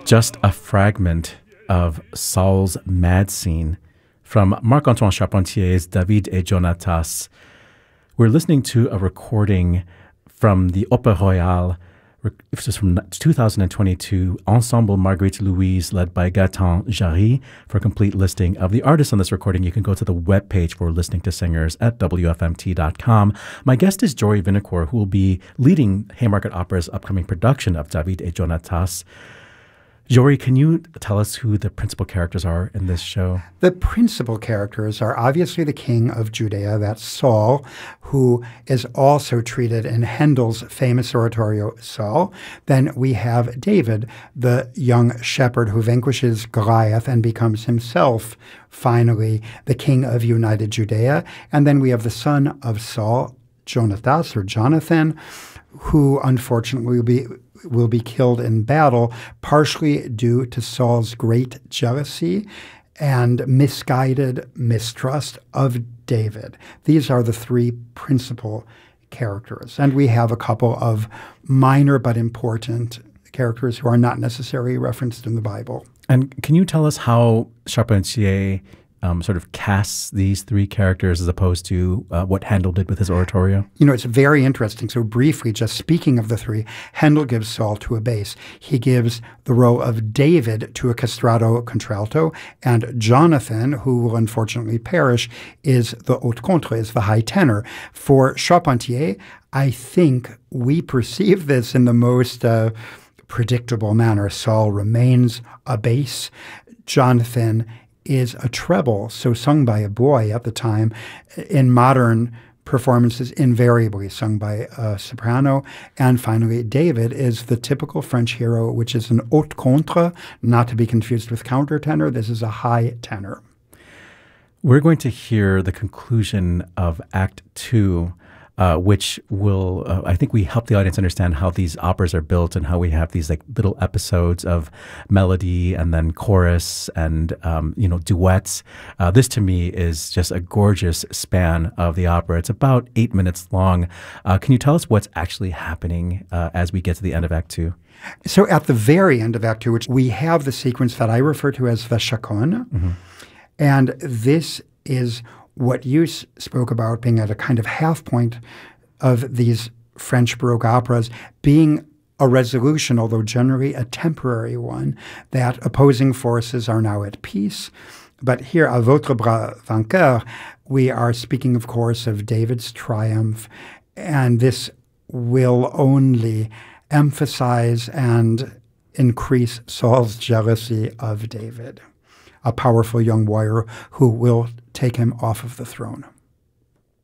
just a fragment of Saul's mad scene from Marc-Antoine Charpentier's David et Jonatas. We're listening to a recording from the Opéra Royal. This is from 2022, Ensemble Marguerite Louise, led by Gaëtan Jarry. For a complete listing of the artists on this recording, you can go to the webpage for listening to singers at WFMT.com. My guest is Jory Vinocourt, who will be leading Haymarket Opera's upcoming production of David et Jonatas. Jory, can you tell us who the principal characters are in this show? The principal characters are obviously the king of Judea, that's Saul, who is also treated in Handel's famous oratorio, Saul. Then we have David, the young shepherd who vanquishes Goliath and becomes himself, finally, the king of united Judea. And then we have the son of Saul, Jonatas, or Jonathan, who unfortunately will be killed in battle, partially due to Saul's great jealousy and misguided mistrust of David. These are the three principal characters. And we have a couple of minor but important characters who are not necessarily referenced in the Bible. And can you tell us how Charpentier sort of casts these three characters as opposed to what Handel did with his oratorio? You know, it's very interesting. So briefly, just speaking of the three, Handel gives Saul to a bass. He gives the role of David to a castrato contralto, and Jonathan, who will unfortunately perish, is the haute contre, is the high tenor. For Charpentier, I think we perceive this in the most predictable manner. Saul remains a bass. Jonathan is a treble, so sung by a boy at the time. In modern performances, invariably sung by a soprano. And finally, David is the typical French hero, which is an haute contre, not to be confused with countertenor. This is a high tenor. We're going to hear the conclusion of Act 2, which will, I think we help the audience understand how these operas are built and how we have these like little episodes of melody and then chorus and, duets. This to me is just a gorgeous span of the opera. It's about 8 minutes long. Can you tell us what's actually happening as we get to the end of Act 2? So at the very end of Act 2, which we have the sequence that I refer to as the chaconne. Mm-hmm. And this is what you spoke about being at a kind of half point of these French Baroque operas, being a resolution, although generally a temporary one, that opposing forces are now at peace. But here, à votre bras vainqueur, we are speaking, of course, of David's triumph, and this will only emphasize and increase Saul's jealousy of David, a powerful young warrior who will take him off of the throne.